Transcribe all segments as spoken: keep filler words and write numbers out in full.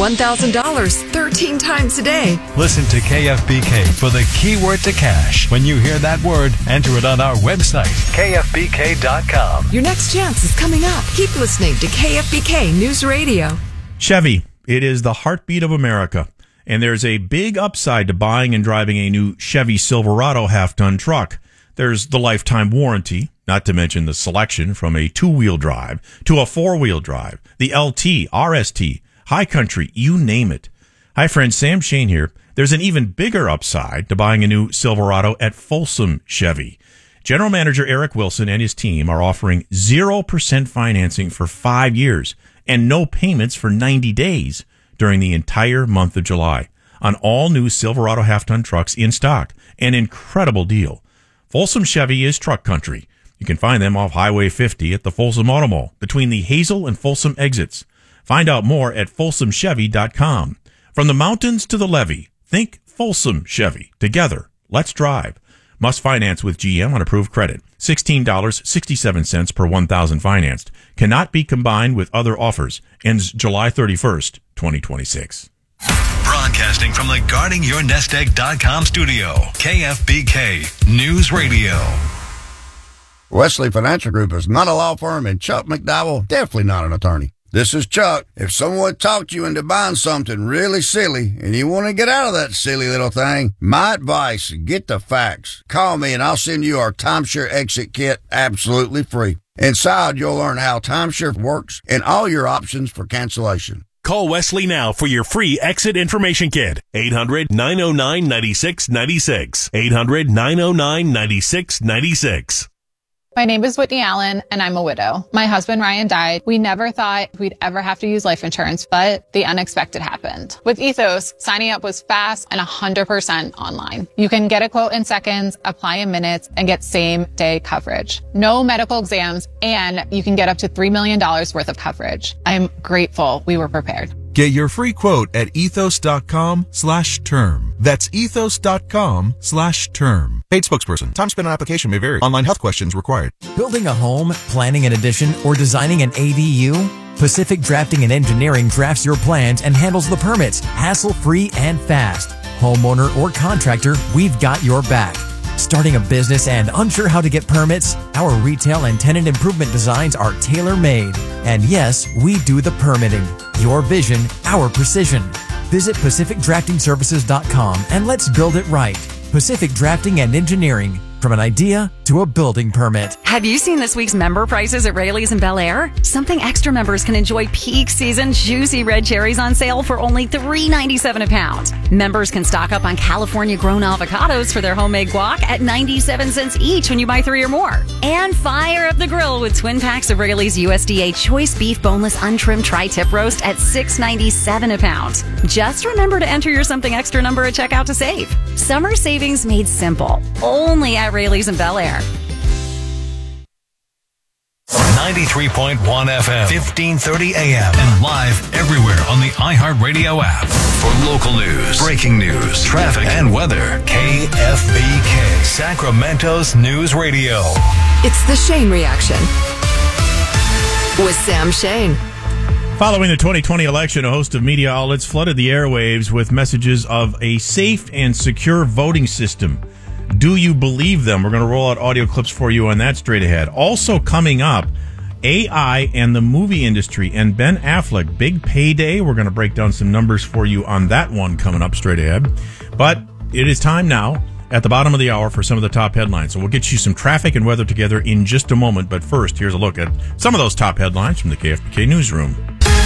one thousand dollars thirteen times a day. Listen to K F B K for the keyword to cash. When you hear that word, enter it on our website, K F B K dot com. Your next chance is coming up. Keep listening to K F B K News Radio. Chevy, it is the heartbeat of America, and there's a big upside to buying and driving a new Chevy Silverado half-ton truck. There's the lifetime warranty, not to mention the selection from a two-wheel drive to a four-wheel drive, the L T, R S T, High Country, you name it. Hi, friends, Sam Shane here. There's an even bigger upside to buying a new Silverado at Folsom Chevy. General Manager Eric Wilson and his team are offering zero percent financing for five years and no payments for ninety days during the entire month of July on all new Silverado half-ton trucks in stock. An incredible deal. Folsom Chevy is truck country. You can find them off Highway fifty at the Folsom Auto Mall between the Hazel and Folsom exits. Find out more at folsom chevy dot com. From the mountains to the levee, think Folsom Chevy. Together, let's drive. Must finance with G M on approved credit. sixteen dollars and sixty-seven cents per one thousand financed. Cannot be combined with other offers. Ends July thirty-first, twenty twenty-six. Broadcasting from the guarding your nest egg dot com studio, K F B K News Radio. Wesley Financial Group is not a law firm, and Chuck McDowell, definitely not an attorney. This is Chuck. If someone talked you into buying something really silly and you want to get out of that silly little thing, my advice, get the facts. Call me and I'll send you our timeshare exit kit absolutely free. Inside, you'll learn how timeshare works and all your options for cancellation. Call Wesley now for your free exit information kit. eight hundred, nine oh nine, nine six nine six. eight hundred, nine oh nine, nine six nine six. My name is Whitney Allen, and I'm a widow. My husband, Ryan, died. We never thought we'd ever have to use life insurance, but the unexpected happened. With Ethos, signing up was fast and one hundred percent online. You can get a quote in seconds, apply in minutes, and get same-day coverage. No medical exams, and you can get up to three million dollars worth of coverage. I'm grateful we were prepared. Get your free quote at ethos.com slash term. That's ethos.com slash term. Paid spokesperson. Time spent on application may vary. Online health questions required. Building a home, planning an addition, or designing an A D U? Pacific Drafting and Engineering drafts your plans and handles the permits, hassle-free and fast. Homeowner or contractor, we've got your back. Starting a business and unsure how to get permits? Our retail and tenant improvement designs are tailor-made. And yes, we do the permitting. Your vision, our precision. Visit pacific drafting services dot com and let's build it right. Pacific Drafting and Engineering. From an idea to a building permit. Have you seen this week's member prices at Raley's in Bel Air? Something Extra members can enjoy peak season juicy red cherries on sale for only three ninety-seven a pound. Members can stock up on California grown avocados for their homemade guac at ninety-seven cents each when you buy three or more. And fire up the grill with twin packs of Raley's U S D A choice beef boneless untrimmed tri-tip roast at six ninety-seven a pound. Just remember to enter your Something Extra number at checkout to save. Summer savings made simple. Only at Raley's in Bel Air. ninety-three point one F M, fifteen thirty A M, and live everywhere on the iHeartRadio app. For local news, breaking news, traffic, and weather, K F B K, Sacramento's News Radio. It's the Shane Reaction with Sam Shane. Following the twenty twenty election, a host of media outlets flooded the airwaves with messages of a safe and secure voting system. Do you believe them? We're going to roll out audio clips for you on that straight ahead. Also coming up, A I and the movie industry and Ben Affleck, big payday. We're going to break down some numbers for you on that one coming up straight ahead. But it is time now at the bottom of the hour for some of the top headlines. So we'll get you some traffic and weather together in just a moment. But first, here's a look at some of those top headlines from the K F B K Newsroom.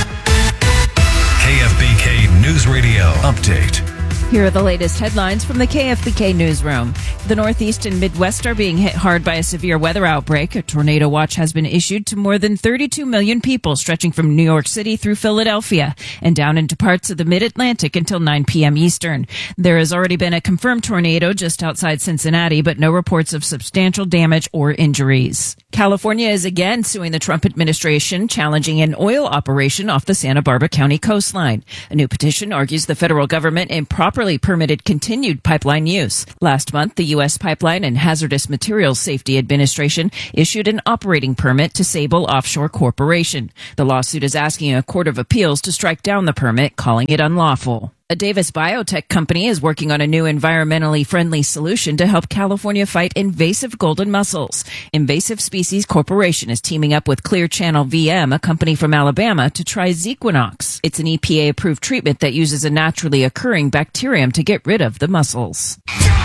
K F B K News Radio Update. Here are the latest headlines from the K F B K Newsroom. The Northeast and Midwest are being hit hard by a severe weather outbreak. A tornado watch has been issued to more than thirty-two million people, stretching from New York City through Philadelphia and down into parts of the Mid-Atlantic until nine p.m. Eastern. There has already been a confirmed tornado just outside Cincinnati, but no reports of substantial damage or injuries. California is again suing the Trump administration, challenging an oil operation off the Santa Barbara County coastline. A new petition argues the federal government improperly properly permitted continued pipeline use. Last month, the U S Pipeline and Hazardous Materials Safety Administration issued an operating permit to Sable Offshore Corporation. The lawsuit is asking a court of appeals to strike down the permit, calling it unlawful. A Davis biotech company is working on a new environmentally friendly solution to help California fight invasive golden mussels. Invasive Species Corporation is teaming up with Clear Channel V M, a company from Alabama, to try Zequinox. It's an E P A-approved treatment that uses a naturally occurring bacterium to get rid of the mussels.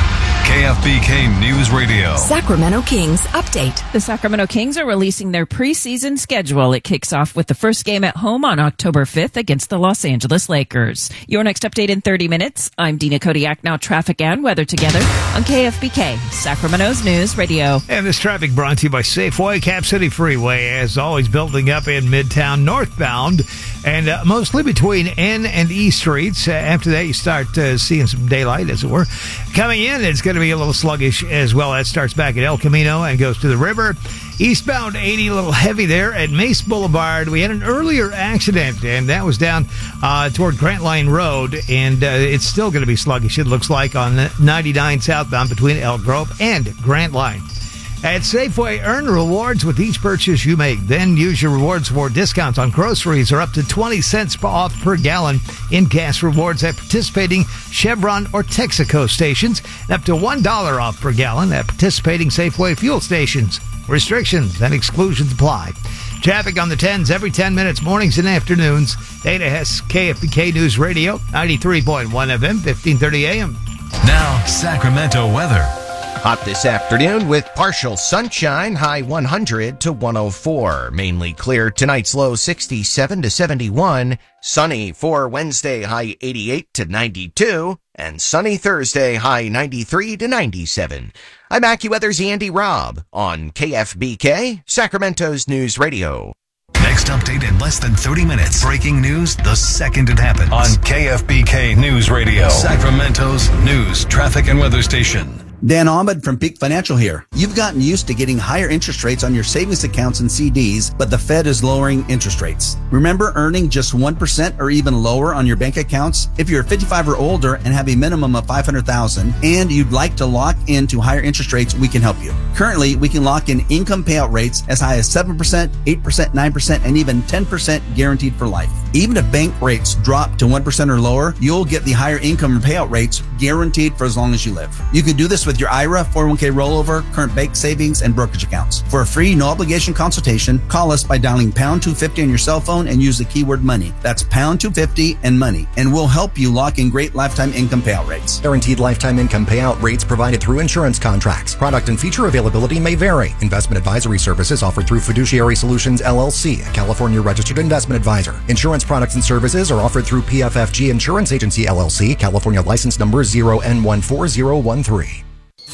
K F B K News Radio. Sacramento Kings update. The Sacramento Kings are releasing their preseason schedule. It kicks off with the first game at home on October fifth against the Los Angeles Lakers. Your next update in thirty minutes. I'm Dina Kodiak. Now traffic and weather together on K F B K, Sacramento's News Radio. And this traffic brought to you by Safeway. Cap City Freeway, as always, building up in Midtown northbound and uh, mostly between N and E streets. Uh, after that, you start uh, seeing some daylight, as it were. Coming in, it's going to be a little sluggish as well. That starts back at El Camino and goes to the river. Eastbound eighty, a little heavy there at Mace Boulevard. We had an earlier accident, and that was down uh, toward Grant Line Road, and uh, it's still going to be sluggish, it looks like, on ninety-nine southbound between Elk Grove and Grant Line. At Safeway, earn rewards with each purchase you make. Then use your rewards for discounts on groceries or up to twenty cents off per gallon in gas rewards at participating Chevron or Texaco stations, and up to one dollar off per gallon at participating Safeway fuel stations. Restrictions and exclusions apply. Traffic on the tens every ten minutes, mornings and afternoons. Dana Hess, K F B K News Radio, ninety-three point one F M, fifteen thirty A M. Now, Sacramento weather. Hot this afternoon with partial sunshine, high one hundred to one oh four. Mainly clear, tonight's low sixty-seven to seventy-one. Sunny for Wednesday, high eighty-eight to ninety-two. And sunny Thursday, high ninety-three to ninety-seven. I'm AccuWeather's Andy Robb on K F B K, Sacramento's News Radio. Next update in less than thirty minutes. Breaking news the second it happens. On K F B K News Radio, Sacramento's news, traffic, and weather station. Dan Ahmed from Peak Financial here. You've gotten used to getting higher interest rates on your savings accounts and C Ds, but the Fed is lowering interest rates. Remember earning just one percent or even lower on your bank accounts? If you're fifty-five or older and have a minimum of five hundred thousand dollars and you'd like to lock into higher interest rates, we can help you. Currently, we can lock in income payout rates as high as seven percent, eight percent, nine percent, and even ten percent guaranteed for life. Even if bank rates drop to one percent or lower, you'll get the higher income payout rates guaranteed for as long as you live. You can do this with your I R A, four oh one k rollover, current bank savings, and brokerage accounts. For a free, no-obligation consultation, call us by dialing pound two fifty on your cell phone and use the keyword money. That's pound two fifty and money, and we'll help you lock in great lifetime income payout rates. Guaranteed lifetime income payout rates provided through insurance contracts. Product and feature availability may vary. Investment advisory services offered through Fiduciary Solutions, L L C, a California registered investment advisor. Insurance products and services are offered through P F F G Insurance Agency, L L C, California license number zero N one four zero one three.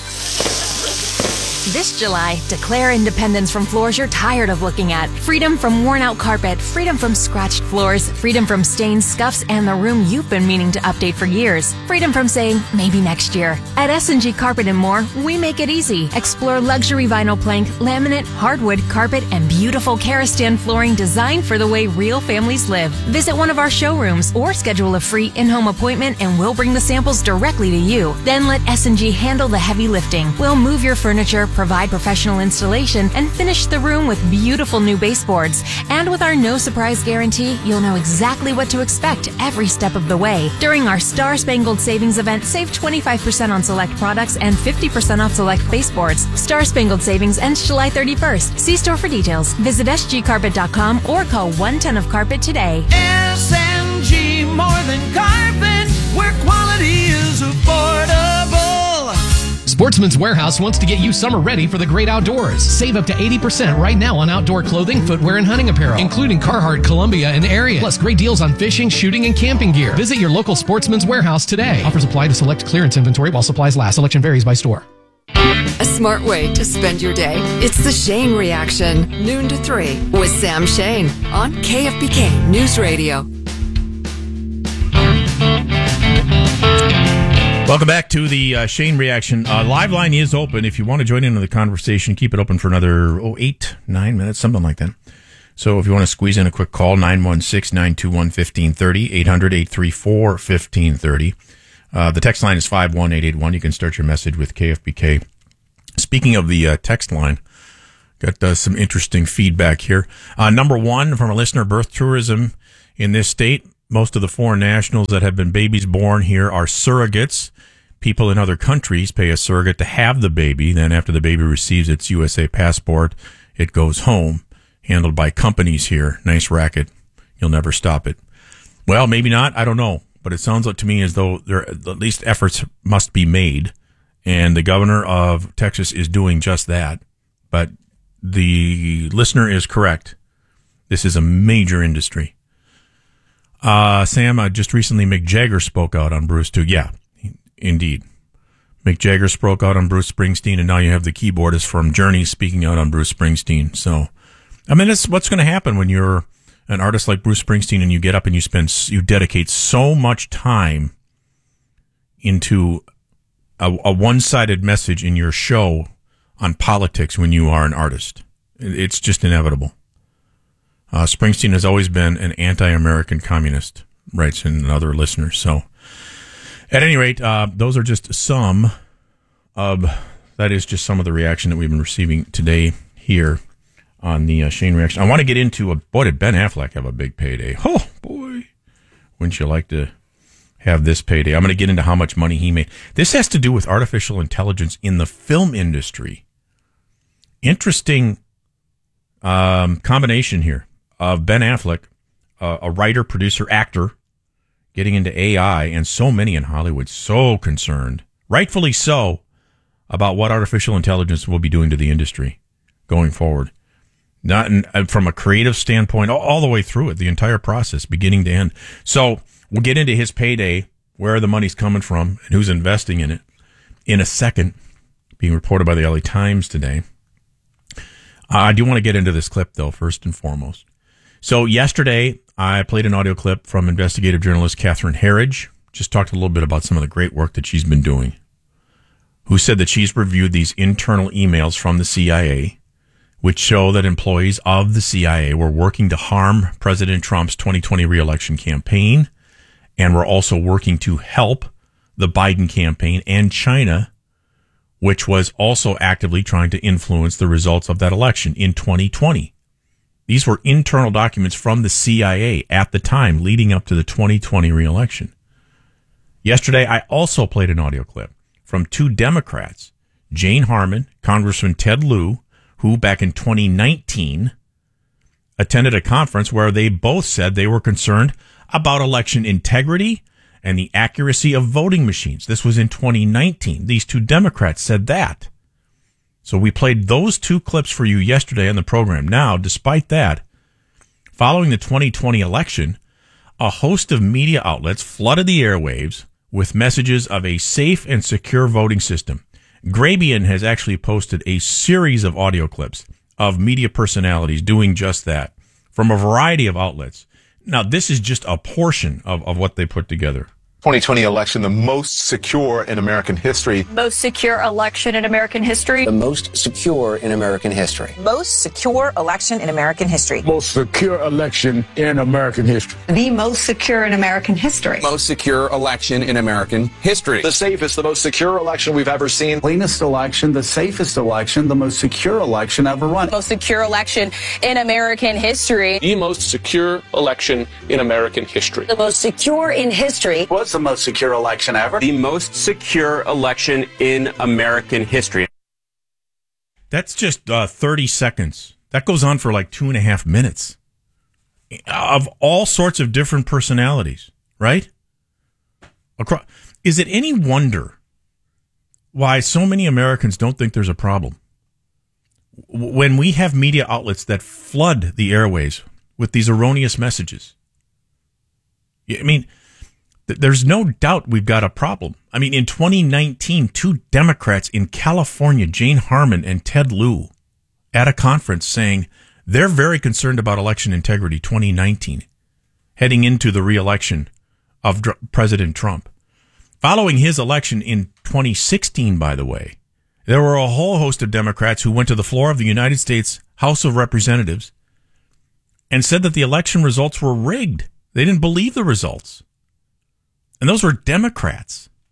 This July, declare independence from floors you're tired of looking at. Freedom from worn-out carpet, freedom from scratched floors, freedom from stains, scuffs, and the room you've been meaning to update for years. Freedom from saying, maybe next year. At S and G Carpet and More, we make it easy. Explore luxury vinyl plank, laminate, hardwood, carpet, and beautiful Karastan flooring designed for the way real families live. Visit one of our showrooms or schedule a free in-home appointment and we'll bring the samples directly to you. Then let S and G handle the heavy lifting. We'll move your furniture, provide professional installation, and finish the room with beautiful new baseboards. And with our no surprise guarantee, you'll know exactly what to expect every step of the way. During our Star Spangled Savings event, save twenty-five percent on select products and fifty percent off select baseboards. Star Spangled Savings ends July thirty-first. See store for details. Visit S G carpet dot com or call one ten of carpet today. S and G, more than carpet, where quality is affordable. Sportsman's Warehouse wants to get you summer ready for the great outdoors. Save up to eighty percent right now on outdoor clothing, footwear, and hunting apparel, including Carhartt, Columbia, and Ariat. Plus great deals on fishing, shooting, and camping gear. Visit your local Sportsman's Warehouse today. Offers apply to select clearance inventory while supplies last. Selection varies by store. A smart way to spend your day. It's the Shane Reaction, noon to three, with Sam Shane on K F B K News Radio. Welcome back to the uh, Shane Reaction. Uh, live line is open. If you want to join into the conversation, keep it open for another oh, eight, nine minutes, something like that. So if you want to squeeze in a quick call, nine one six, nine two one, one five three zero, eight hundred, eight three four, one five three zero. Uh, the text line is five one eight eight one. You can start your message with K F B K. Speaking of the uh, text line, got uh, some interesting feedback here. Uh, number one from a listener, birth tourism in this state. Most of the foreign nationals that have been babies born here are surrogates. People in other countries pay a surrogate to have the baby. Then after the baby receives its U S A passport, it goes home. Handled by companies here. Nice racket. You'll never stop it. Well, maybe not. I don't know. But it sounds like to me as though there at least efforts must be made. And the governor of Texas is doing just that. But the listener is correct. This is a major industry. Uh, Sam, uh, just recently Mick Jagger spoke out on Bruce too. Yeah, indeed. Mick Jagger spoke out on Bruce Springsteen, and now you have the keyboardist from Journey speaking out on Bruce Springsteen. So, I mean, it's what's going to happen when you're an artist like Bruce Springsteen and you get up and you spend, you dedicate so much time into a, a one-sided message in your show on politics when you are an artist. It's just inevitable. Uh, Springsteen has always been an anti-American communist, writes in other listeners. So, at any rate, uh, those are just some of, that is just some of the reaction that we've been receiving today here on the uh, Shane Reaction. I want to get into, a, boy, did Ben Affleck have a big payday. Oh, boy. Wouldn't you like to have this payday? I'm going to get into how much money he made. This has to do with artificial intelligence in the film industry. Interesting um, combination here of Ben Affleck, uh, a writer, producer, actor, getting into A I, and so many in Hollywood so concerned, rightfully so, about what artificial intelligence will be doing to the industry going forward. Not in, uh, from a creative standpoint, all, all the way through it, the entire process, beginning to end. So we'll get into his payday, where the money's coming from, and who's investing in it in a second, being reported by the L A Times today. Uh, I do want to get into this clip, though, first and foremost. So yesterday, I played an audio clip from investigative journalist Catherine Herridge. Just talked a little bit about some of the great work that she's been doing. Who said that she's reviewed these internal emails from the C I A, which show that employees of the C I A were working to harm President Trump's twenty twenty reelection campaign, and were also working to help the Biden campaign and China, which was also actively trying to influence the results of that election in twenty twenty. These were internal documents from the C I A at the time leading up to the twenty twenty reelection. Yesterday, I also played an audio clip from two Democrats, Jane Harman, Congressman Ted Lieu, who back in twenty nineteen attended a conference where they both said they were concerned about election integrity and the accuracy of voting machines. This was in twenty nineteen. These two Democrats said that. So we played those two clips for you yesterday on the program. Now, despite that, following the twenty twenty election, a host of media outlets flooded the airwaves with messages of a safe and secure voting system. Grabian has actually posted a series of audio clips of media personalities doing just that from a variety of outlets. Now, this is just a portion of, of what they put together. twenty twenty election, the most secure in American history. Most secure election in American history. The most secure in American history. Most secure election in American history. Most secure election in American history. The most secure in American history. Most secure election in American history. The safest, the most secure election we've ever seen. Cleanest election, the safest election, the most secure election ever run. Most secure election in American history. The most secure election in American history. The most secure in history. What's the most secure election ever? The most secure election in American history. That's just uh, thirty seconds. That goes on for like two and a half minutes of all sorts of different personalities, right? Across, is it any wonder why so many Americans don't think there's a problem? When we have media outlets that flood the airways with these erroneous messages. I mean, there's no doubt we've got a problem. I mean, in twenty nineteen, two Democrats in California, Jane Harman and Ted Lieu, at a conference saying they're very concerned about election integrity twenty nineteen, heading into the re-election of Dr- President Trump. Following his election in twenty sixteen, by the way, there were a whole host of Democrats who went to the floor of the United States House of Representatives and said that the election results were rigged. They didn't believe the results. And those were Democrats.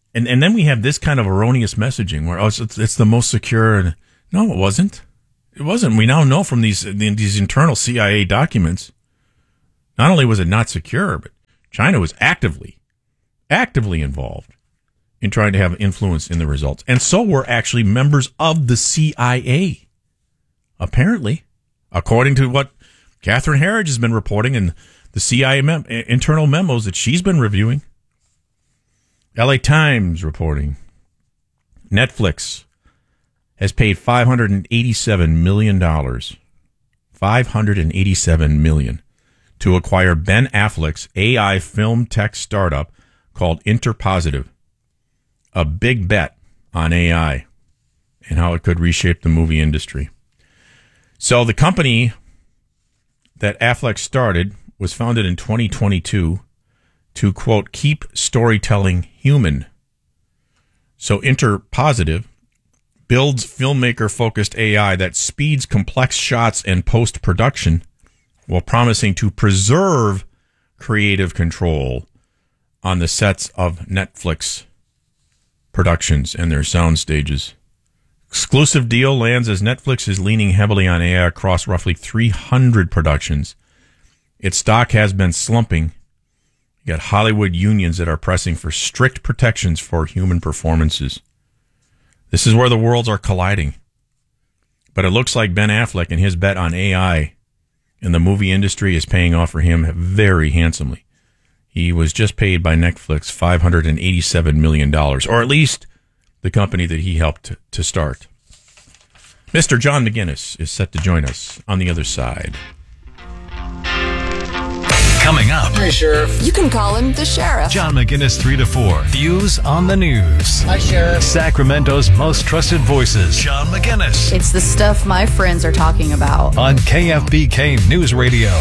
And and then we have this kind of erroneous messaging where, oh, it's, it's the most secure. And no, it wasn't. It wasn't. We now know from these these internal C I A documents, not only was it not secure, but China was actively, actively involved in trying to have influence in the results. And so were actually members of the C I A. Apparently, according to what Catherine Herridge has been reporting in the C I A mem- internal memos that she's been reviewing. L A Times reporting Netflix has paid five hundred eighty-seven million dollars, five hundred eighty-seven million dollars to acquire Ben Affleck's A I film tech startup called Interpositive, a big bet on A I and how it could reshape the movie industry. So the company that Affleck started was founded in twenty twenty-two to, quote, keep storytelling human. So Interpositive builds filmmaker-focused A I that speeds complex shots and post-production while promising to preserve creative control on the sets of Netflix productions and their sound stages. Exclusive deal lands as Netflix is leaning heavily on A I across roughly three hundred productions. Its stock has been slumping. You got Hollywood unions that are pressing for strict protections for human performances. This is where the worlds are colliding. But it looks like Ben Affleck and his bet on A I in the movie industry is paying off for him very handsomely. He was just paid by Netflix five hundred eighty-seven million dollars, or at least the company that he helped to start. Mister John McGinnis is set to join us on the other side. Coming up. Hey, Sheriff. You can call him the Sheriff. John McGinnis, three to four. Views on the news. Hi, Sheriff. Sacramento's most trusted voices. John McGinnis. It's the stuff my friends are talking about. On K F B K News Radio.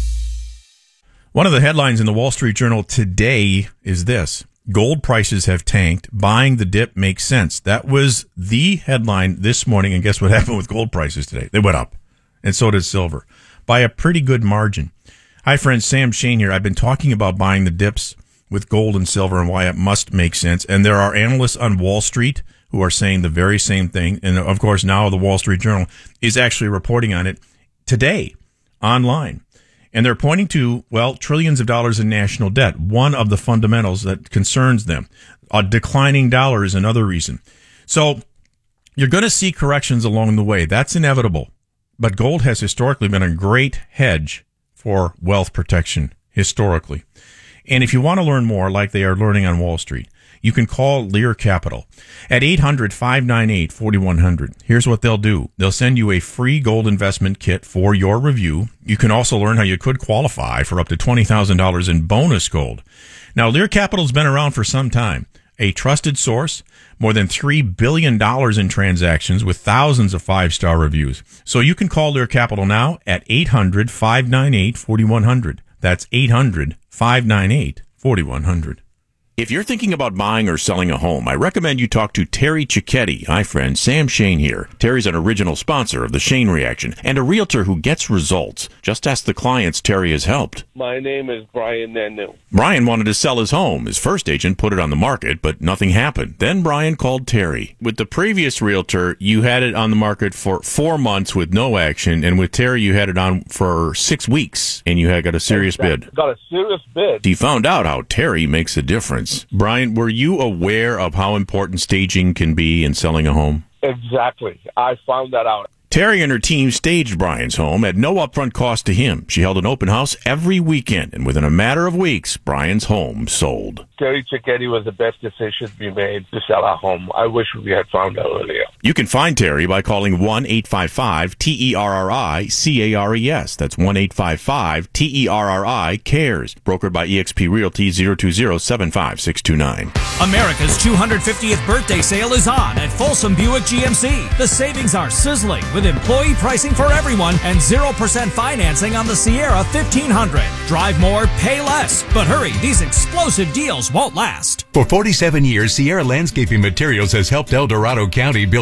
One of the headlines in the Wall Street Journal today is this. Gold prices have tanked. Buying the dip makes sense. That was the headline this morning. And guess what happened with gold prices today? They went up. And so did silver. By a pretty good margin. Hi, friends. Sam Shane here. I've been talking about buying the dips with gold and silver and why it must make sense. And there are analysts on Wall Street who are saying the very same thing. And, of course, now the Wall Street Journal is actually reporting on it today online. And they're pointing to, well, trillions of dollars in national debt, one of the fundamentals that concerns them. A declining dollar is another reason. So you're going to see corrections along the way. That's inevitable. But gold has historically been a great hedge for wealth protection, historically. And if you want to learn more, like they are learning on Wall Street, you can call Lear Capital at eight hundred, five nine eight, four one zero zero. Here's what they'll do. They'll send you a free gold investment kit for your review. You can also learn how you could qualify for up to twenty thousand dollars in bonus gold. Now, Lear Capital's been around for some time. A trusted source, more than three billion dollars in transactions with thousands of five-star reviews. So you can call Lear Capital now at eight hundred, five nine eight, four one zero zero. That's eight hundred, five nine eight, four one zero zero. If you're thinking about buying or selling a home, I recommend you talk to Terry Cicchetti. Hi, friend. Sam Shane here. Terry's an original sponsor of the Shane Reaction and a realtor who gets results. Just ask the clients Terry has helped. My name is Brian Nanu. Brian wanted to sell his home. His first agent put it on the market, but nothing happened. Then Brian called Terry. With the previous realtor, you had it on the market for four months with no action, and with Terry, you had it on for six weeks, and you had got a serious bid. Got a serious bid. He found out how Terry makes a difference. Brian, were you aware of how important staging can be in selling a home? Exactly. I found that out. Terry and her team staged Brian's home at no upfront cost to him. She held an open house every weekend, and within a matter of weeks, Brian's home sold. Terry Cicchetti was the best decision we made to sell our home. I wish we had found out earlier. You can find Terry by calling one eight five five T E R R I C A R E S. That's one eight five five T E R R I CARES. Brokered by eXp Realty zero two zero, seven five six two nine. America's two hundred fiftieth birthday sale is on at Folsom Buick G M C. The savings are sizzling with employee pricing for everyone and zero percent financing on the Sierra fifteen hundred. Drive more, pay less. But hurry, these explosive deals won't last. For forty-seven years, Sierra Landscaping Materials has helped El Dorado County build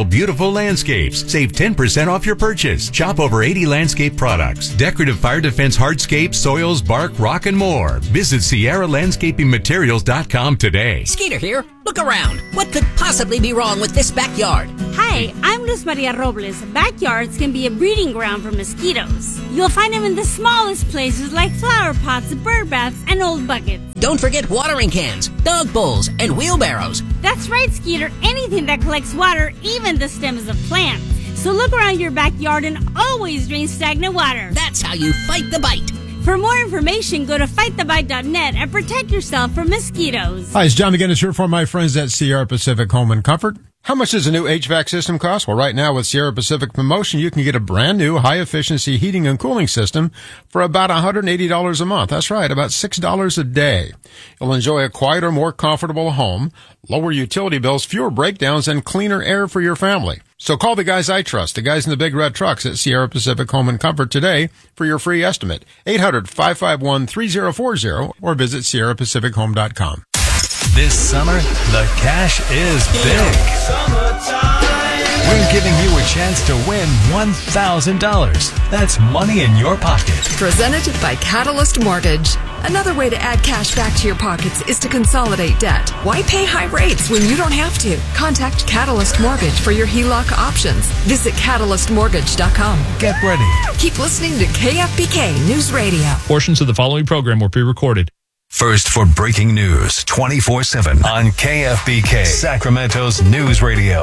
original beautiful landscapes. Save ten percent off your purchase. Shop over eighty landscape products, decorative fire defense hardscapes, soils, bark, rock, and more. Visit Sierra Landscaping Materials dot com today. Skeeter here. Look around. What could possibly be wrong with this backyard? Hi, I'm Luz Maria Robles. Backyards can be a breeding ground for mosquitoes. You'll find them in the smallest places like flower pots, bird baths, and old buckets. Don't forget watering cans, dog bowls, and wheelbarrows. That's right, Skeeter. Anything that collects water, even the stems of plants. So look around your backyard and always drain stagnant water. That's how you fight the bite. For more information, go to fight the bite dot net and protect yourself from mosquitoes. Hi, it's John McGinnis here for my friends at Sierra Pacific Home and Comfort. How much does a new H V A C system cost? Well, right now with Sierra Pacific promotion, you can get a brand new high-efficiency heating and cooling system for about one hundred eighty dollars a month. That's right, about six dollars a day. You'll enjoy a quieter, more comfortable home, lower utility bills, fewer breakdowns, and cleaner air for your family. So call the guys I trust, the guys in the big red trucks at Sierra Pacific Home and Comfort today for your free estimate. eight hundred, five five one, three zero four zero or visit sierra pacific home dot com. This summer, the cash is big. We're giving you a chance to win one thousand dollars. That's money in your pocket. Presented by Catalyst Mortgage. Another way to add cash back to your pockets is to consolidate debt. Why pay high rates when you don't have to? Contact Catalyst Mortgage for your H E L O C options. Visit catalyst mortgage dot com. Get ready. Keep listening to K F B K News Radio. Portions of the following program were pre-recorded. First for breaking news twenty-four seven on K F B K, Sacramento's News Radio.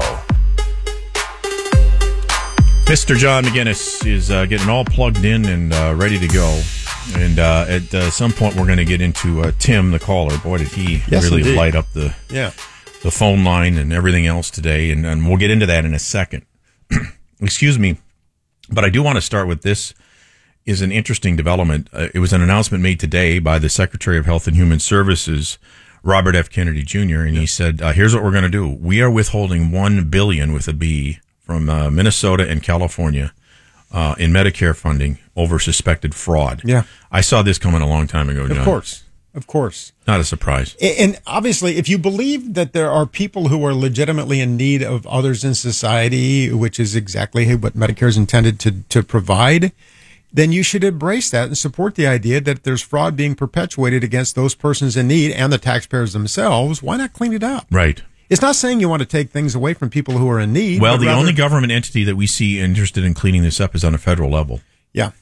Mister John McGinnis is uh, getting all plugged in and uh, ready to go. And uh, at uh, some point, we're going to get into uh, Tim, the caller. Boy, did he yes, really indeed. light up the yeah. the phone line and everything else today. And, and we'll get into that in a second. Excuse me. But I do want to start with this. Is an interesting development. Uh, it was an announcement made today by the Secretary of Health and Human Services, Robert F. Kennedy Junior, and he said, uh, here's what we're going to do. We are withholding one billion dollars with a B from uh, Minnesota and California uh, in Medicare funding over suspected fraud. Yeah. I saw this coming a long time ago, John. Of course. Of course. Not a surprise. And obviously, if you believe that there are people who are legitimately in need of others in society, which is exactly what Medicare is intended to, to provide, then you should embrace that and support the idea that if there's fraud being perpetuated against those persons in need and the taxpayers themselves, why not clean it up? Right. It's not saying you want to take things away from people who are in need. Well, the rather, only government entity that we see interested in cleaning this up is on a federal level. Yeah.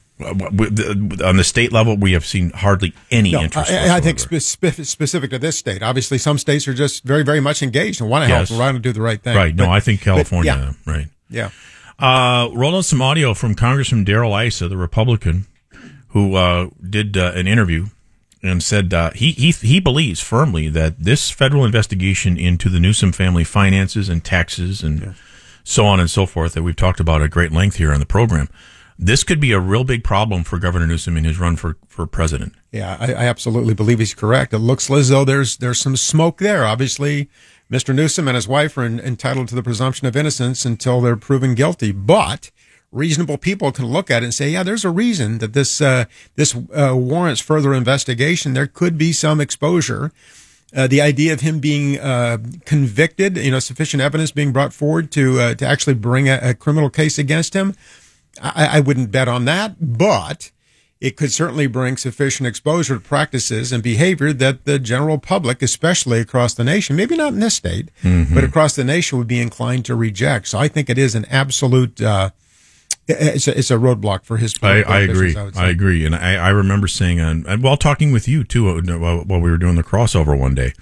On the state level, we have seen hardly any no, interest. I, I think spe- specific to this state. Obviously, some states are just very, very much engaged and want to help yes. and want to do the right thing. Right. But, no, I think California. But, yeah. Right. Yeah. Uh, roll out some audio from Congressman Darrell Issa, the Republican, who uh, did uh, an interview and said uh, he, he he believes firmly that this federal investigation into the Newsom family finances and taxes and yeah. so on and so forth that we've talked about at great length here on the program, this could be a real big problem for Governor Newsom in his run for, for president. Yeah, I, I absolutely believe he's correct. It looks as though there's there's some smoke there. Obviously, Mister Newsom and his wife are in, entitled to the presumption of innocence until they're proven guilty. But reasonable people can look at it and say, yeah, there's a reason that this uh, this uh, warrants further investigation. There could be some exposure. Uh, the idea of him being uh, convicted, you know, sufficient evidence being brought forward to uh, to actually bring a, a criminal case against him, I, I wouldn't bet on that. But it could certainly bring sufficient exposure to practices and behavior that the general public, especially across the nation, maybe not in this state, mm-hmm. but across the nation, would be inclined to reject. So I think it is an absolute, uh, it's, a, it's a roadblock for his. I, I agree. I, I agree. And I, I remember saying, on, and while talking with you too, while, while we were doing the crossover one day,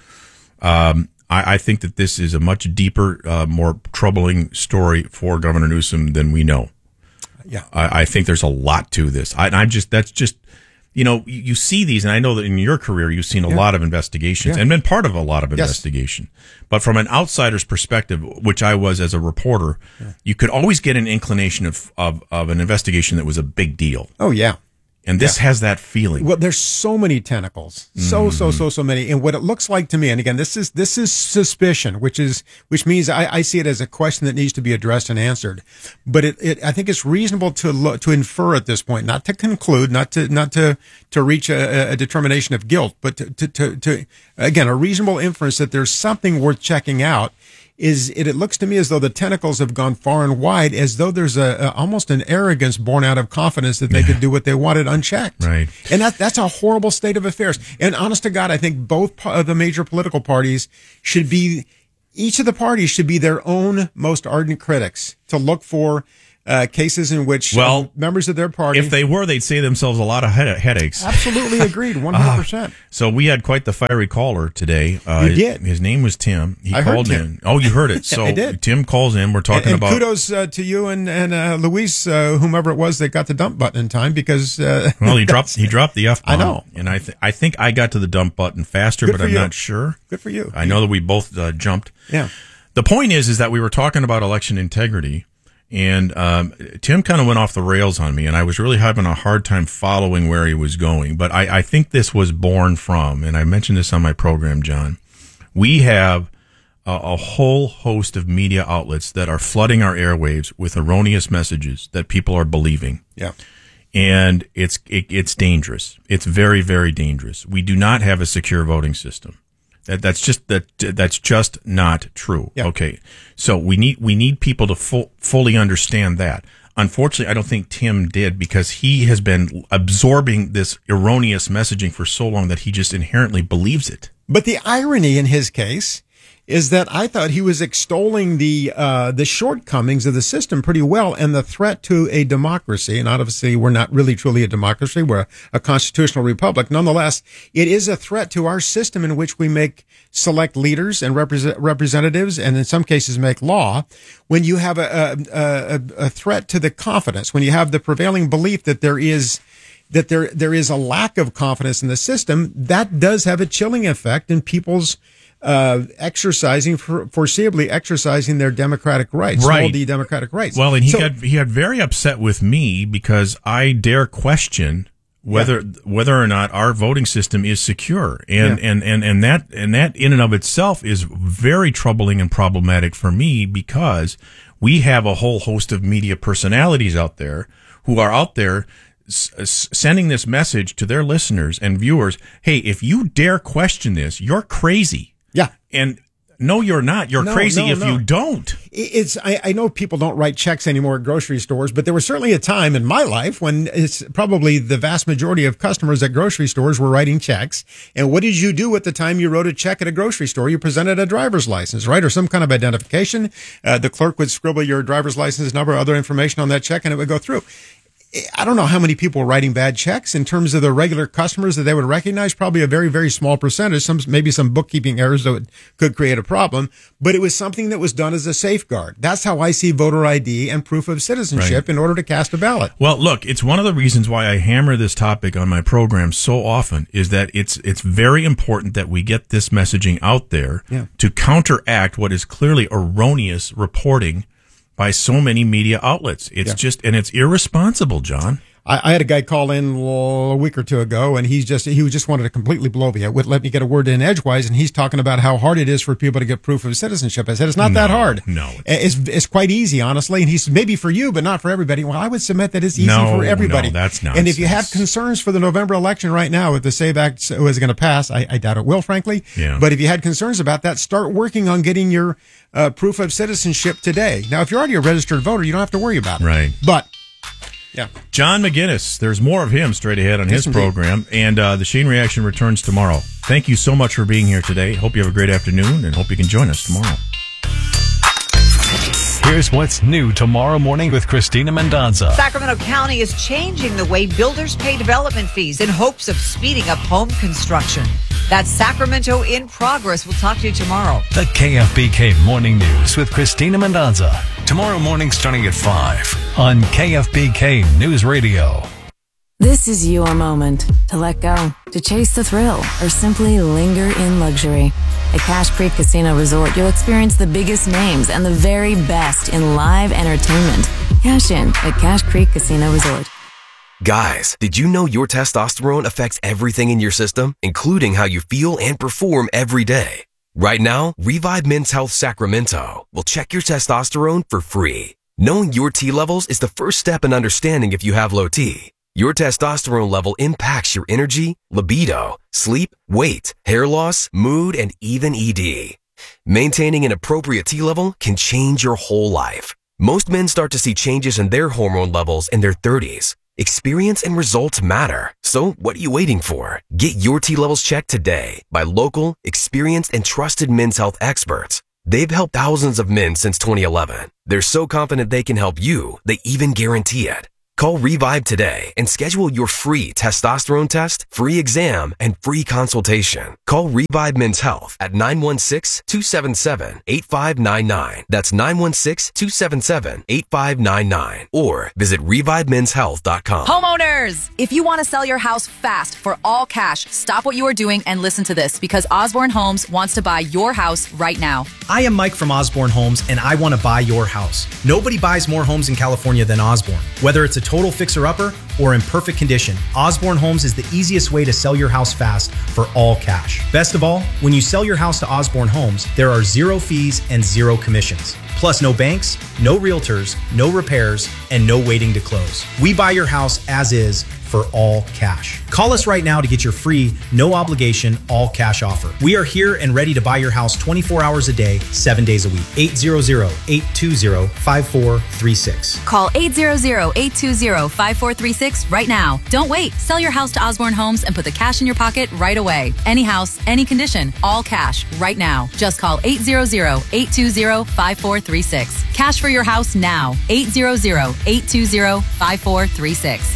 um, I, I think that this is a much deeper, uh, more troubling story for Governor Newsom than we know. Yeah, I, I think there's a lot to this. I, I'm just that's just you know you, you see these, and I know that in your career you've seen a yeah. lot of investigations yeah. and been part of a lot of yes. investigation. But from an outsider's perspective, which I was as a reporter, yeah. you could always get an inclination of, of of an investigation that was a big deal. Oh yeah. And this yeah. has that feeling. Well, there's so many tentacles, so mm-hmm. so so so many, and what it looks like to me, and again, this is this is suspicion, which is which means I, I see it as a question that needs to be addressed and answered. But it, it I think it's reasonable to look, to infer at this point, not to conclude, not to not to to reach a, a determination of guilt, but to, to to to again a reasonable inference that there's something worth checking out is it, it looks to me as though the tentacles have gone far and wide, as though there's a, a almost an arrogance born out of confidence that they could do what they wanted unchecked. Right. And that that's a horrible state of affairs. And honest to God, I think both of the major political parties should be, each of the parties should be their own most ardent critics to look for Uh, cases in which well, uh, members of their party... If they were, they'd save themselves a lot of head- headaches. Absolutely agreed, one hundred percent. Uh, so we had quite the fiery caller today. Uh, you did. His name was Tim. He I called heard Tim. in. Oh, you heard it. So I did. Tim calls in. We're talking and, and about... kudos uh, to you and, and uh, Luis, uh, whomever it was that got the dump button in time, because... Uh, well, he dropped he dropped the F-bomb. I know. And I, th- I think I got to the dump button faster, Good but for I'm you. not sure. Good for you. I know that we both uh, jumped. Yeah. The point is, is that we were talking about election integrity. And um, Tim kind of went off the rails on me, and I was really having a hard time following where he was going. But I, I think this was born from, and I mentioned this on my program, John, we have a, a whole host of media outlets that are flooding our airwaves with erroneous messages that people are believing. Yeah. And it's it, it's dangerous. It's very, very dangerous. We do not have a secure voting system. That, that's just that. That's just not true. Yeah. Okay, so we need we need people to full, fully understand that. Unfortunately, I don't think Tim did, because he has been absorbing this erroneous messaging for so long that he just inherently believes it. But the irony in his case is that I thought he was extolling the uh, the shortcomings of the system pretty well, and the threat to a democracy. And obviously, we're not really truly a democracy; we're a, a constitutional republic. Nonetheless, it is a threat to our system in which we make select leaders and represent, representatives, and in some cases make law. When you have a, a, a, a threat to the confidence, when you have the prevailing belief that there is that there there is a lack of confidence in the system, that does have a chilling effect in people's uh, exercising, for, foreseeably exercising their democratic rights, right? Small d democratic rights. Well, and he so, got he got very upset with me because I dare question whether yeah. whether or not our voting system is secure, and, yeah. and and and that and that in and of itself is very troubling and problematic for me, because we have a whole host of media personalities out there who are out there sending this message to their listeners and viewers. Hey, if you dare question this, you're crazy. Yeah. And no, you're not. You're no, crazy no, if no. you don't. It's, I, I know people don't write checks anymore at grocery stores, but there was certainly a time in my life when it's probably the vast majority of customers at grocery stores were writing checks. And what did you do at the time you wrote a check at a grocery store? You presented a driver's license, right? Or some kind of identification. Uh, the clerk would scribble your driver's license number, other information on that check, and it would go through. I don't know how many people were writing bad checks in terms of the regular customers that they would recognize. Probably a very, very small percentage. Some, maybe some bookkeeping errors that could create a problem, but it was something that was done as a safeguard. That's how I see voter I D and proof of citizenship right. in order to cast a ballot. Well, look, it's one of the reasons why I hammer this topic on my program so often is that it's, it's very important that we get this messaging out there yeah. to counteract what is clearly erroneous reporting by so many media outlets. It's yeah. just, and it's irresponsible, John. I, I had a guy call in a week or two ago, and he's just, he just wanted to completely blow me. It would let me get a word in edgewise, and he's talking about how hard it is for people to get proof of citizenship. I said, it's not no, that hard. No. It's, it's quite easy, honestly. And he said, maybe for you, but not for everybody. Well, I would submit that it's easy no, for everybody. No, that's not. And if you have concerns for the November election right now, if the SAVE Act was going to pass, I, I doubt it will, frankly. Yeah. But if you had concerns about that, start working on getting your uh, proof of citizenship today. Now, if you're already a registered voter, you don't have to worry about it. Right. But yeah. John McGinnis, there's more of him straight ahead on yes, his indeed. program. And uh, the Shane Reaction returns tomorrow. Thank you so much for being here today. Hope you have a great afternoon, and hope you can join us tomorrow. Here's what's new tomorrow morning with Christina Mendonza. Sacramento County is changing the way builders pay development fees in hopes of speeding up home construction. That's Sacramento in Progress. We'll talk to you tomorrow. The K F B K Morning News with Christina Mendonza. Tomorrow morning starting at five on K F B K News Radio. This is your moment to let go, to chase the thrill, or simply linger in luxury. At Cache Creek Casino Resort, you'll experience the biggest names and the very best in live entertainment. Cash in at Cache Creek Casino Resort. Guys, did you know your testosterone affects everything in your system, including how you feel and perform every day? Right now, Revive Men's Health Sacramento will check your testosterone for free. Knowing your T levels is the first step in understanding if you have low T. Your testosterone level impacts your energy, libido, sleep, weight, hair loss, mood, and even E D. Maintaining an appropriate T level can change your whole life. Most men start to see changes in their hormone levels in their thirties. Experience and results matter. So what are you waiting for? Get your T levels checked today by local, experienced, and trusted men's health experts. They've helped thousands of men since twenty eleven. They're so confident they can help you, they even guarantee it. Call Revive today and schedule your free testosterone test, free exam, and free consultation. Call Revive Men's Health at nine one six, two seven seven, eight five nine nine. That's nine one six, two seven seven, eight five nine nine. Or visit revive men's health dot com. Homeowners, if you want to sell your house fast for all cash, stop what you are doing and listen to this, because Osborne Homes wants to buy your house right now. I am Mike from Osborne Homes, and I want to buy your house. Nobody buys more homes in California than Osborne. Whether it's a total fixer-upper or in perfect condition, Osborne Homes is the easiest way to sell your house fast for all cash. Best of all, when you sell your house to Osborne Homes, there are zero fees and zero commissions. Plus no banks, no realtors, no repairs, and no waiting to close. We buy your house as is for all cash. Call us right now to get your free, no obligation, all cash offer. We are here and ready to buy your house twenty-four hours a day, seven days a week. eight hundred, eight two zero, five four three six. Call eight hundred, eight two zero, five four three six right now. Don't wait. Sell your house to Osborne Homes and put the cash in your pocket right away. Any house, any condition, all cash right now. Just call eight hundred, eight two zero, five four three six. Cash for your house now. eight hundred, eight two zero, five four three six.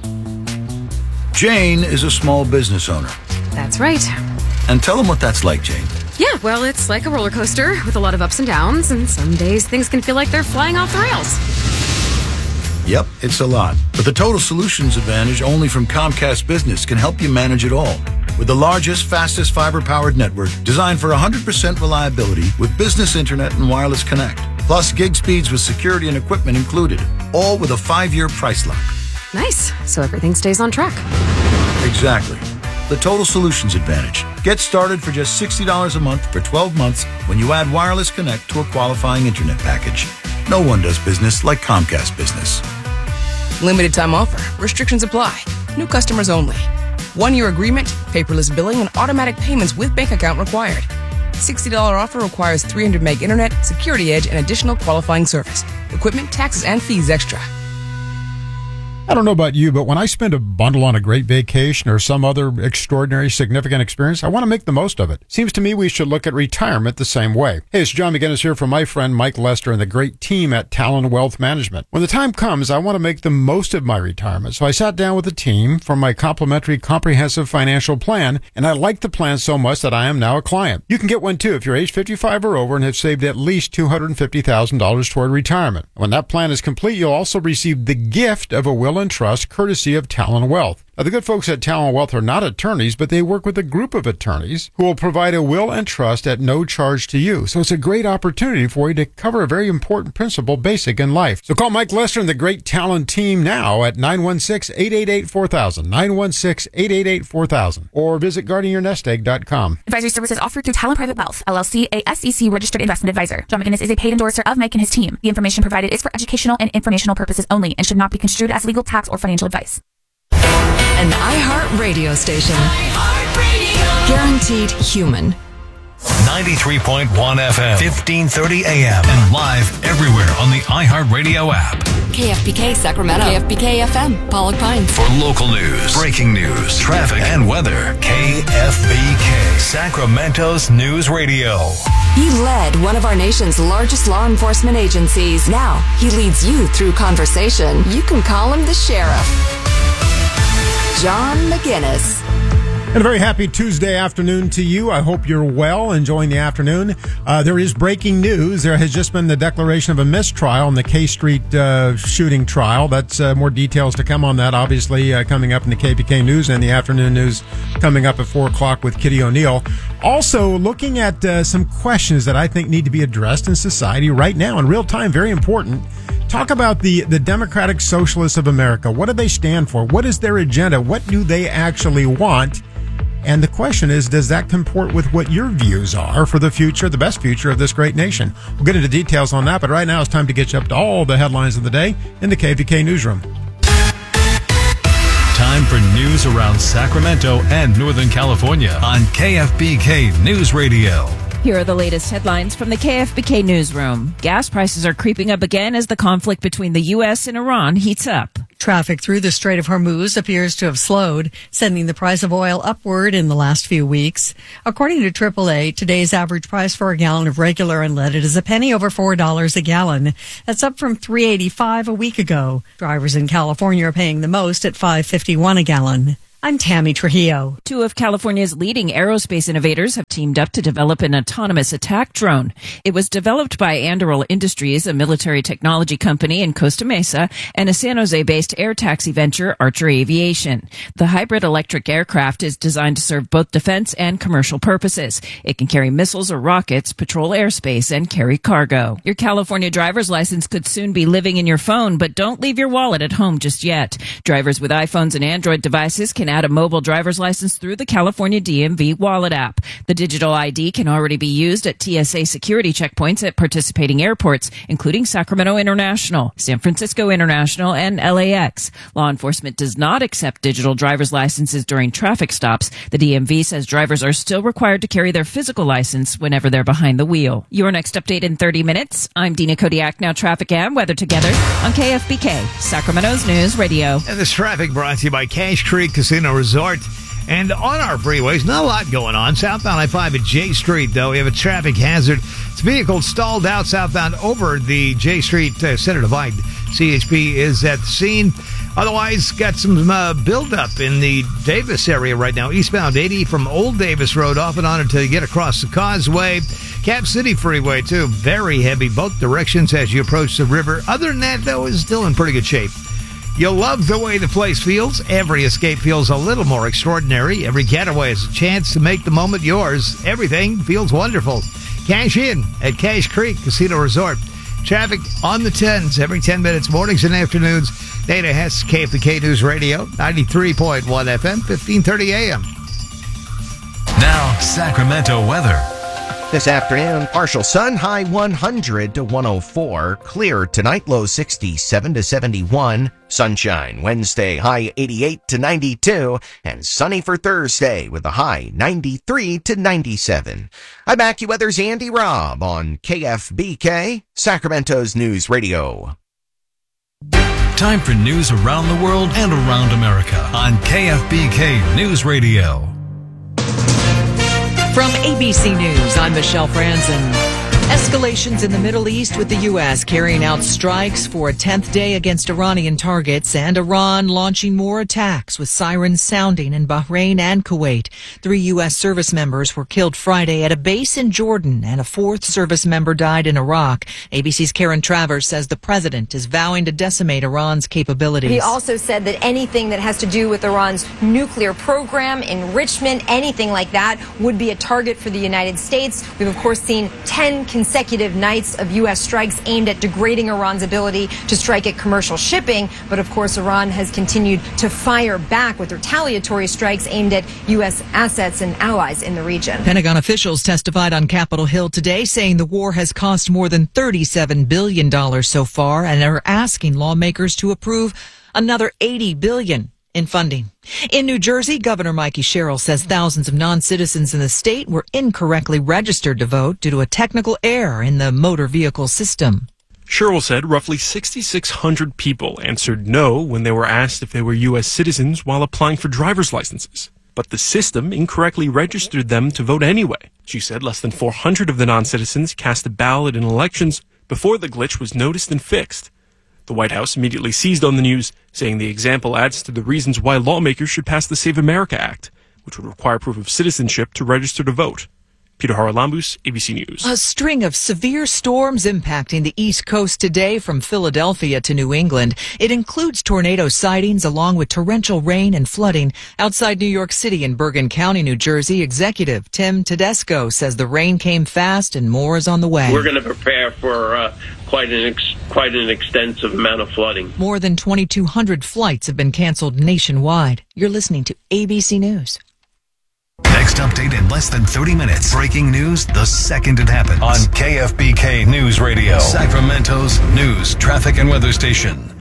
Jane is a small business owner. That's right. And tell them what that's like, Jane. Yeah, well, it's like a roller coaster with a lot of ups and downs, and some days things can feel like they're flying off the rails. Yep, it's a lot. But the Total Solutions Advantage only from Comcast Business can help you manage it all. With the largest, fastest fiber-powered network designed for one hundred percent reliability with business internet and wireless connect. Plus gig speeds with security and equipment included. All with a five-year price lock. Nice. So everything stays on track. Exactly. The Total Solutions Advantage. Get started for just sixty dollars a month for twelve months when you add wireless connect to a qualifying internet package. No one does business like Comcast Business. Limited time offer. Restrictions apply. New customers only. One-year agreement, paperless billing, and automatic payments with bank account required. sixty dollars offer requires three hundred meg internet, security edge, and additional qualifying service. Equipment, taxes, and fees extra. I don't know about you, but when I spend a bundle on a great vacation or some other extraordinary, significant experience, I want to make the most of it. Seems to me we should look at retirement the same way. Hey, it's John McGinnis here from my friend Mike Lester and the great team at Talon Wealth Management. When the time comes, I want to make the most of my retirement. So I sat down with the team for my complimentary comprehensive financial plan, and I liked the plan so much that I am now a client. You can get one too if you're age fifty-five or over and have saved at least two hundred fifty thousand dollars toward retirement. When that plan is complete, you'll also receive the gift of a will and trust courtesy of Talon Wealth. Now, the good folks at Talon Wealth are not attorneys, but they work with a group of attorneys who will provide a will and trust at no charge to you. So it's a great opportunity for you to cover a very important principle basic in life. So call Mike Lester and the great Talon team now at nine one six, eight eight eight, four thousand, nine one six, eight eight eight, four thousand, or visit guarding your nest egg dot com. Advisory services offered through Talon Private Wealth, L L C, a S E C registered investment advisor. John McGinnis is a paid endorser of Mike and his team. The information provided is for educational and informational purposes only and should not be construed as legal, tax, or financial advice. An iHeart radio station. iHeart Guaranteed human. ninety-three point one F M, fifteen thirty A M, and live everywhere on the iHeart Radio app. K F B K Sacramento. K F B K F M, Pollock Pines. For local news, breaking news, traffic, and weather, K F B K, Sacramento's news radio. He led one of our nation's largest law enforcement agencies. Now he leads you through conversation. You can call him the sheriff. John McGinnis. And a very happy Tuesday afternoon to you. I hope you're well, enjoying the afternoon. Uh, there is breaking news. There has just been the declaration of a mistrial in the K Street uh, shooting trial. That's uh, more details to come on that, obviously, uh, coming up in the K P K News and the afternoon news coming up at four o'clock with Kitty O'Neill. Also, looking at uh, some questions that I think need to be addressed in society right now in real time, very important. Talk about the, the Democratic Socialists of America. What do they stand for? What is their agenda? What do they actually want? And the question is, does that comport with what your views are for the future, the best future of this great nation? We'll get into details on that, but right now it's time to get you up to all the headlines of the day in the K V K Newsroom. Time for news around Sacramento and Northern California on K F B K News Radio. Here are the latest headlines from the K F B K newsroom. Gas prices are creeping up again as the conflict between the U S and Iran heats up. Traffic through the Strait of Hormuz appears to have slowed, sending the price of oil upward in the last few weeks. According to triple A, today's average price for a gallon of regular unleaded is a penny over four dollars a gallon. That's up from three eighty-five a week ago. Drivers in California are paying the most at five fifty-one a gallon. I'm Tammy Trujillo. Two of California's leading aerospace innovators have teamed up to develop an autonomous attack drone. It was developed by Anduril Industries, a military technology company in Costa Mesa, and a San Jose-based air taxi venture, Archer Aviation. The hybrid electric aircraft is designed to serve both defense and commercial purposes. It can carry missiles or rockets, patrol airspace, and carry cargo. Your California driver's license could soon be living in your phone, but don't leave your wallet at home just yet. Drivers with iPhones and Android devices can add a mobile driver's license through the California D M V Wallet app. The digital I D can already be used at T S A security checkpoints at participating airports, including Sacramento International, San Francisco International, and L A X. Law enforcement does not accept digital driver's licenses during traffic stops. The D M V says drivers are still required to carry their physical license whenever they're behind the wheel. Your next update in thirty minutes. I'm Dina Kodiak. Now traffic and weather together on K F B K, Sacramento's News Radio. And this traffic brought to you by Cache Creek Casino Resort. And on our freeways, not a lot going on. Southbound I five at J Street, though, we have a traffic hazard. It's vehicle stalled out southbound over the J Street uh, center divide. C H P is at the scene. Otherwise, got some uh, buildup in the Davis area right now. Eastbound eighty from Old Davis Road off and on until you get across the causeway. Cap City Freeway, too, very heavy both directions as you approach the river. Other than that, though, is still in pretty good shape. You'll love the way the place feels. Every escape feels a little more extraordinary. Every getaway is a chance to make the moment yours. Everything feels wonderful. Cash in at Cache Creek Casino Resort. Traffic on the tens every ten minutes, mornings and afternoons. Dana Hess, K F B K News Radio, ninety-three point one F M, fifteen thirty A M. Now, Sacramento weather. This afternoon, partial sun, high one hundred to one oh four. Clear tonight, low sixty-seven to seventy-one. Sunshine Wednesday, high eighty-eight to ninety-two. And sunny for Thursday with a high ninety-three to ninety-seven. I'm AccuWeather's Andy Robb on K F B K, Sacramento's News Radio. Time for news around the world and around America on K F B K News Radio. From A B C News, I'm Michelle Franzen. Escalations in the Middle East with the U S carrying out strikes for a tenth day against Iranian targets and Iran launching more attacks with sirens sounding in Bahrain and Kuwait. Three U S service members were killed Friday at a base in Jordan and a fourth service member died in Iraq. A B C's Karen Travers says the president is vowing to decimate Iran's capabilities. He also said that anything that has to do with Iran's nuclear program, enrichment, anything like that would be a target for the United States. We've, of course, seen ten consecutive nights of U S strikes aimed at degrading Iran's ability to strike at commercial shipping. But, of course, Iran has continued to fire back with retaliatory strikes aimed at U S assets and allies in the region. Pentagon officials testified on Capitol Hill today saying the war has cost more than thirty-seven billion dollars so far and are asking lawmakers to approve another eighty billion dollars in funding. In New Jersey, Governor Mikey Sherrill says thousands of non-citizens in the state were incorrectly registered to vote due to a technical error in the motor vehicle system. Sherrill said roughly six thousand six hundred people answered no when they were asked if they were U S citizens while applying for driver's licenses. But the system incorrectly registered them to vote anyway. She said less than four hundred of the non-citizens cast a ballot in elections before the glitch was noticed and fixed. The White House immediately seized on the news, saying the example adds to the reasons why lawmakers should pass the Save America Act, which would require proof of citizenship to register to vote. Peter Haralambous, A B C News. A string of severe storms impacting the East Coast today from Philadelphia to New England. It includes tornado sightings along with torrential rain and flooding. Outside New York City in Bergen County, New Jersey, Executive Tim Tedesco says the rain came fast and more is on the way. We're going to prepare for uh, quite an ex- quite an extensive amount of flooding. More than twenty-two hundred flights have been canceled nationwide. You're listening to A B C News. Next update in less than thirty minutes. Breaking news the second it happens on K F B K News Radio, Sacramento's news, traffic, and weather station.